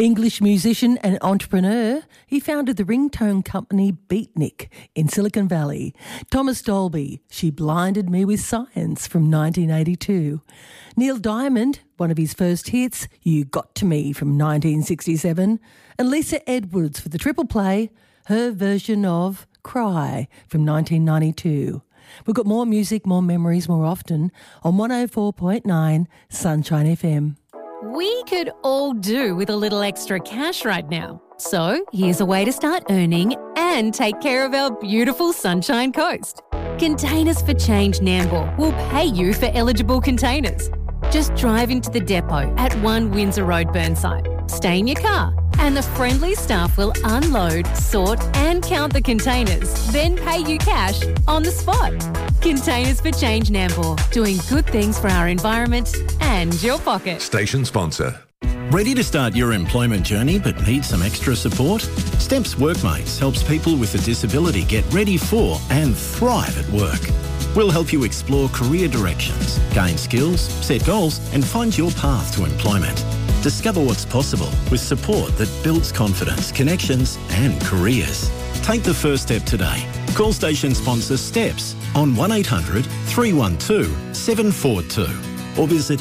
English musician and entrepreneur, he founded the ringtone company Beatnik in Silicon Valley. Thomas Dolby, She Blinded Me with Science from 1982. Neil Diamond, one of his first hits, You Got to Me from 1967. And Lisa Edwards for the triple play, her version of Cry from 1992. We've got more music, more memories, more often on 104.9 Sunshine FM. We could all do with a little extra cash right now. So here's a way to start earning and take care of our beautiful Sunshine Coast. Containers for Change Nambour will pay you for eligible containers. Just drive into the depot at 1 Windsor Road, Burnside. Stay in your car and the friendly staff will unload, sort and count the containers, then pay you cash on the spot. Containers for Change Nambour, doing good things for our environment and your pocket. Station sponsor. Ready to start your employment journey but need some extra support? Steps Workmates helps people with a disability get ready for and thrive at work. We'll help you explore career directions, gain skills, set goals and find your path to employment. Discover what's possible with support that builds confidence, connections and careers. Take the first step today. Call station sponsor Steps on 1800 312 742 or visit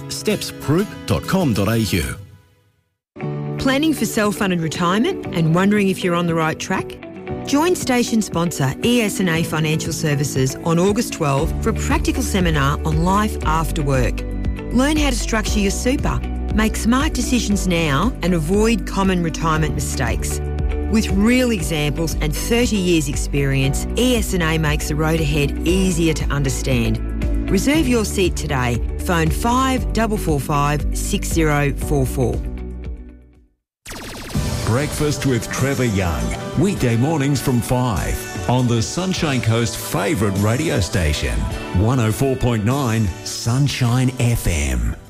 stepsgroup.com.au. Planning for self-funded retirement and wondering if you're on the right track? Join station sponsor ES&A Financial Services on August 12 for a practical seminar on life after work. Learn how to structure your super, make smart decisions now and avoid common retirement mistakes. With real examples and 30 years experience, ES&A makes the road ahead easier to understand. Reserve your seat today. Phone 5445 6044. Breakfast with Trevor Young. Weekday mornings from 5 on the Sunshine Coast favourite radio station. 104.9 Sunshine FM.